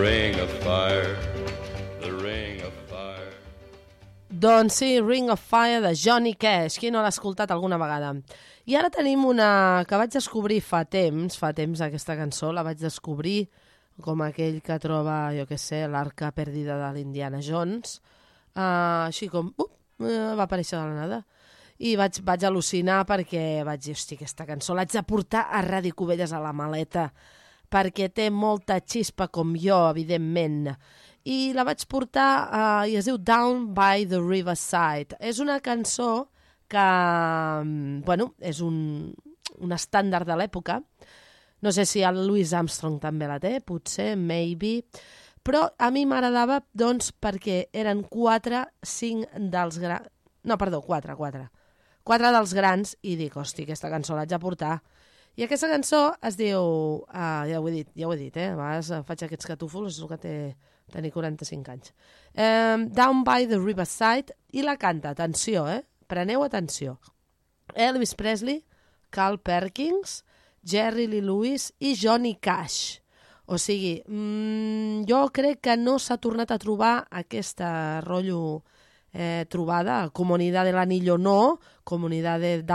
Ring of fire, the ring of fire. Doncs sí, Ring of Fire de Johnny Cash. Qui no l'ha escoltat alguna vegada? I ara tenim una que vaig descobrir fa temps aquesta cançó, la vaig descobrir com aquell que troba, jo què sé, l'arca perdida de l'Indiana Jones. Així com, va aparèixer de la nada. I vaig al·lucinar perquè vaig dir, hosti, aquesta cançó l'haig de portar a Ràdio Cubelles a la maleta, perquè té molta xispa com jo, evidentment. I la vaig portar i es diu Down by the Riverside. És una cançó que, bueno, és un estàndard de l'època. No sé si el Louis Armstrong també la té, potser, maybe. Però a mi m'agradava, doncs, perquè eren 4 dels grans i dic, hosti, aquesta cançó l'haig de portar. I aquesta cançó es diu... ja ho he dit, a vegades faig aquests catúfols, és el que té tenir 45 anys. Down by the Riverside, i la canta, atenció, preneu atenció. Elvis Presley, Carl Perkins, Jerry Lee Lewis i Johnny Cash. O sigui, jo crec que no s'ha tornat a trobar aquesta rotllo trobada, Comunidad del Anillo no, Comunidad de